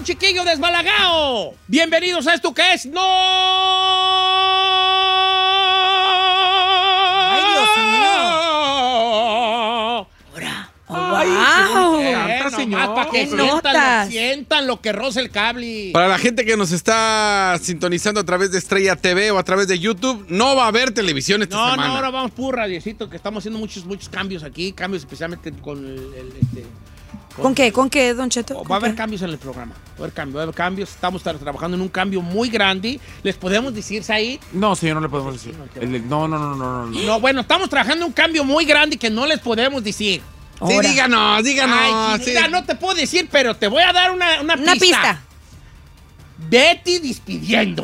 chiquillo desbalagao. Bienvenidos a esto que es ¡No! ¡Ay, Dios mío! ¡Wow! señor. Para que sientan lo que roza el cable. Para la gente que nos está sintonizando a través de Estrella TV o a través de YouTube, no va a haber televisión esta semana. No, ahora vamos puro radiocito, que estamos haciendo muchos cambios aquí, cambios especialmente con ¿Con qué, Don Cheto? Va a haber cambios en el programa. Va a haber cambios. Estamos trabajando en un cambio muy grande. ¿Les podemos decir, Said? No, señor, no le podemos decir. No. No, bueno, estamos trabajando en un cambio muy grande que no les podemos decir. Sí, díganos. Ay, sí. Mira, no te puedo decir, pero te voy a dar una pista. Betty despidiendo.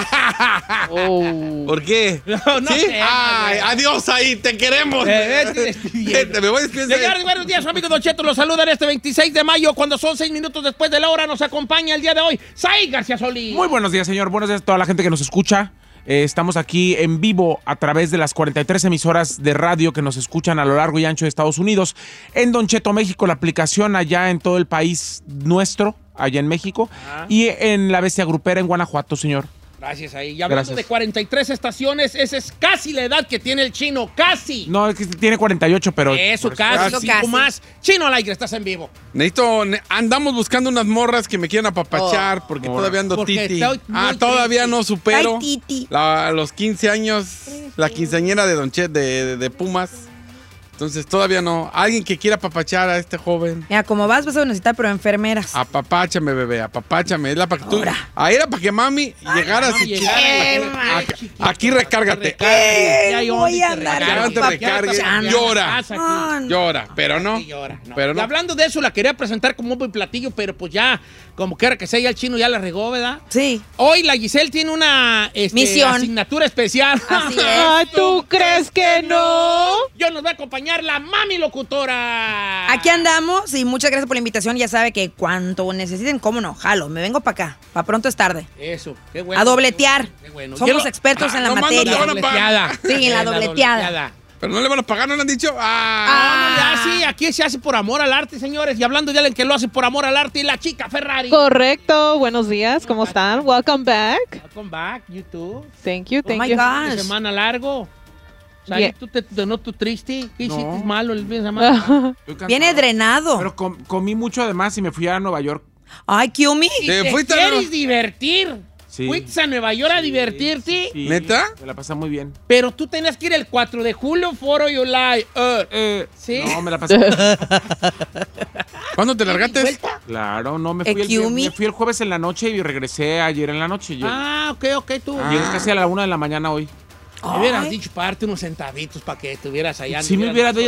¿Por qué? No ¿Sí? sé. Ay, adiós ahí, te queremos. Betty despidiendo. Me voy a despedir. Señores, buenos días, su amigo Don Cheto. Los saludan este 26 de mayo, cuando son 6 minutos después de la hora. Nos acompaña el día de hoy Said García Solís. Muy buenos días, señor. Buenos días a toda la gente que nos escucha. Estamos aquí en vivo a través de las 43 emisoras de radio que nos escuchan a lo largo y ancho de Estados Unidos. En Don Cheto, México, la aplicación allá en todo el país nuestro, allá en México. Y en La Bestia Grupera en Guanajuato, señor. Gracias, ahí. Y hablando de 43 estaciones, esa es casi la edad que tiene el Chino, casi. No, es que tiene 48, pero... Eso, casi, 5 más. Chino al aire, estás en vivo. Andamos buscando unas morras que me quieran apapachar porque todavía ando titi. Todavía no supero los 15 años, la quinceañera de Don Chet de Pumas. Entonces todavía no. Alguien que quiera apapachar a este joven. Mira, como vas a necesitar, pero enfermeras. Apapáchame, bebé, apapáchame. Era para que tú. Ahí era para que mami llegara así. Aquí recárgate. Voy a andar. Llora, pero no. Y hablando de eso, la quería presentar como un buen platillo, pero pues ya, como quiera que sea, ya el Chino ya la regó, ¿verdad? Sí. Hoy la Giselle tiene una misión, asignatura especial. Así es. ¿Tú crees que no? Yo nos voy a acompañar la mami locutora. Aquí andamos y muchas gracias por la invitación. Ya sabe que cuanto necesiten, cómo no, jalo, me vengo para acá. Para pronto es tarde. Eso, qué bueno. A dobletear. Qué bueno. Somos expertos en la materia. Sí, en la dobleteada. Pero no le van a pagar, ¿no le han dicho? Sí, aquí se hace por amor al arte, señores. Y hablando de alguien que lo hace por amor al arte, la chica Ferrari. Correcto, buenos días, ¿cómo están? Welcome back. Welcome back, YouTube. Thank you. Oh my gosh. Semana largo. ¿Tú te notas triste? ¿Qué hiciste malo el fin de semana? Viene drenado. Pero comí mucho además y me fui a Nueva York. Ay, Kiumi. ¿Te quieres divertir? Sí. ¿Fuiste a Nueva York a divertirte? Sí, ¿neta? Me la pasé muy bien. Pero tú tenías que ir el 4 de julio, Foro July. ¿Sí? No, me la pasé. ¿Cuándo te largaste? Claro, no, me fui el jueves en la noche y regresé ayer en la noche. Ok, tú. Llegué casi a la 1 de la mañana hoy. Me hubieras dicho pagarte unos centavitos para que estuvieras allá. Sí, me hubiera